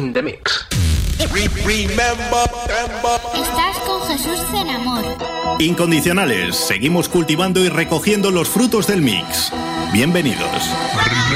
in the mix. Estás con Jesús Zenamor. Incondicionales, seguimos cultivando y recogiendo los frutos del mix. Bienvenidos.